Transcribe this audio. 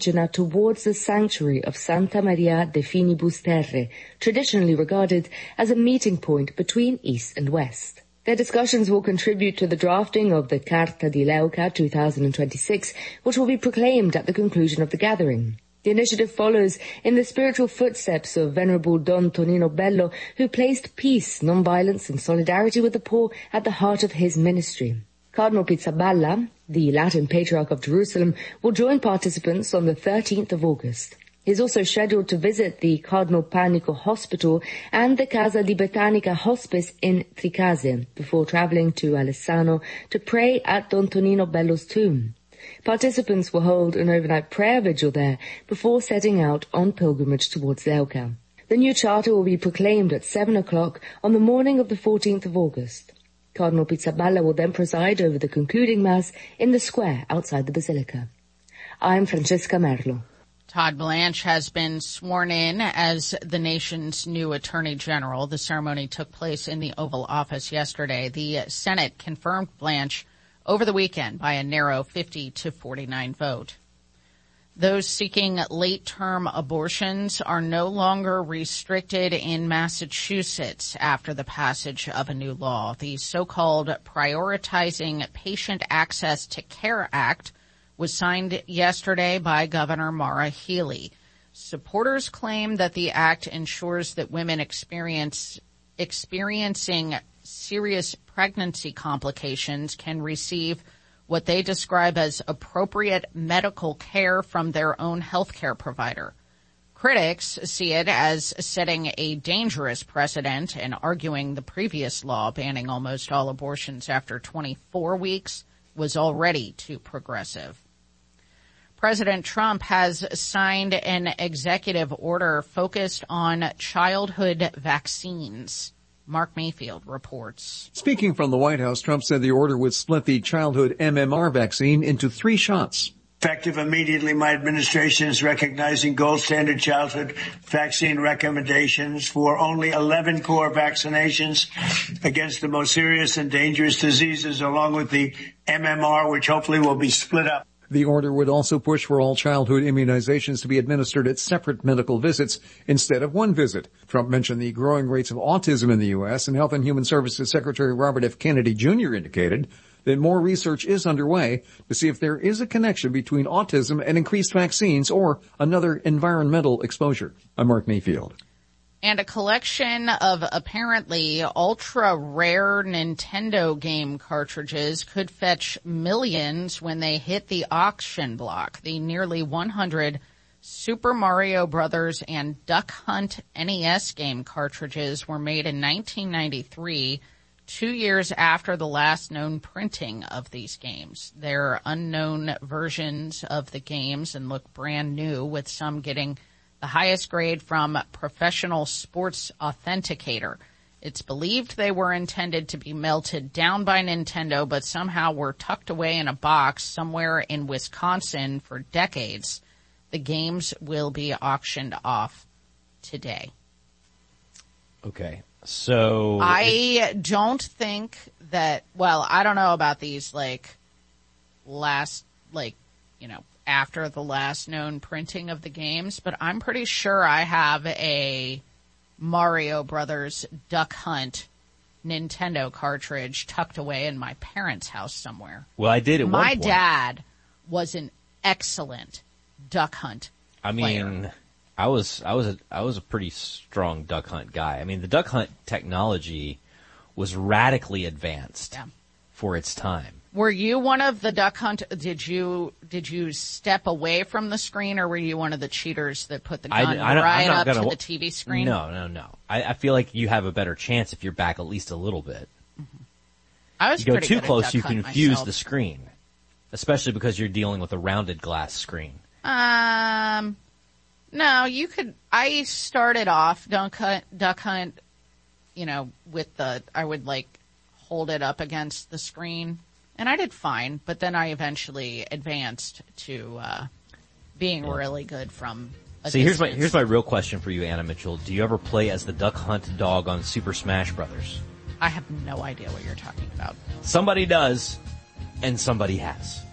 Indigena towards the sanctuary of Santa Maria de Finibus Terre, traditionally regarded as a meeting point between East and West. Their discussions will contribute to the drafting of the Carta di Leuca 2026, which will be proclaimed at the conclusion of the gathering. The initiative follows in the spiritual footsteps of Venerable Don Tonino Bello, who placed peace, non-violence and solidarity with the poor at the heart of his ministry. Cardinal Pizzaballa, the Latin Patriarch of Jerusalem, will join participants on the 13th of August. He is also scheduled to visit the Cardinal Panico Hospital and the Casa di Botanica Hospice in Tricase before traveling to Alessano to pray at Don Tonino Bello's tomb. Participants will hold an overnight prayer vigil there before setting out on pilgrimage towards Leuca. The new charter will be proclaimed at 7 o'clock on the morning of the 14th of August. Cardinal Pizzaballa will then preside over the concluding Mass in the square outside the Basilica. I'm Francesca Merlo. Todd Blanche has been sworn in as the nation's new Attorney General. The ceremony took place in the Oval Office yesterday. The Senate confirmed Blanche over the weekend by a narrow 50-49 vote. Those seeking late-term abortions are no longer restricted in Massachusetts after the passage of a new law. The so-called Prioritizing Patient Access to Care Act was signed yesterday by Governor Maura Healey. Supporters claim that the act ensures that women experiencing serious pregnancy complications can receive what they describe as appropriate medical care from their own healthcare provider. Critics see it as setting a dangerous precedent and arguing the previous law banning almost all abortions after 24 weeks was already too progressive. President Trump has signed an executive order focused on childhood vaccines. Mark Mayfield reports. Speaking from the White House, Trump said the order would split the childhood MMR vaccine into 3 shots. Effective immediately, my administration is recognizing gold standard childhood vaccine recommendations for only 11 core vaccinations against the most serious and dangerous diseases, along with the MMR, which hopefully will be split up. The order would also push for all childhood immunizations to be administered at separate medical visits instead of one visit. Trump mentioned the growing rates of autism in the U.S., and Health and Human Services Secretary Robert F. Kennedy Jr. indicated that more research is underway to see if there is a connection between autism and increased vaccines or another environmental exposure. I'm Mark Mayfield. And a collection of apparently ultra-rare Nintendo game cartridges could fetch millions when they hit the auction block. The nearly 100 Super Mario Bros. And Duck Hunt NES game cartridges were made in 1993, 2 years after the last known printing of these games. They're unknown versions of the games and look brand new, with some getting the highest grade from Professional Sports Authenticator. It's believed they were intended to be melted down by Nintendo, but somehow were tucked away in a box somewhere in Wisconsin for decades. The games will be auctioned off today. Okay, so I don't think that, well, I don't know about these, after the last known printing of the games, but I'm pretty sure I have a Mario Brothers Duck Hunt Nintendo cartridge tucked away in my parents' house somewhere. Well, I did at one point. My dad was an excellent Duck Hunt player. I was a pretty strong Duck Hunt guy. I mean, the Duck Hunt technology was radically advanced for its time. Were you one of the Duck Hunt? Did you step away from the screen, or were you one of the cheaters that put the gun right up to the TV screen? No. I feel like you have a better chance if you're back at least a little bit. Mm-hmm. I was you go pretty too good close, at you Duck Hunt confuse myself. the screen, especially because you're dealing with a rounded glass screen. No, you could. I started off Duck Hunt, with I would hold it up against the screen. And I did fine, but then I eventually advanced to being really good from a distance. Here's my real question for you, Anna Mitchell. Do you ever play as the Duck Hunt dog on Super Smash Brothers? I have no idea what you're talking about. Somebody does, and somebody has.